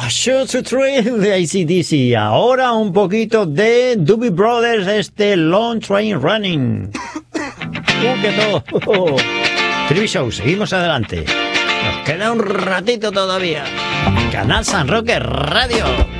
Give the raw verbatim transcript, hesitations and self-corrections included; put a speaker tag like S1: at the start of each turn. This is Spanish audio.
S1: Shoot to Thrill de A C D C. Ahora un poquito de Doobie Brothers, este Long Train Running. ¡Uh, qué todo! Trivi Show, seguimos adelante. Nos queda un ratito todavía. Canal San Roque Radio.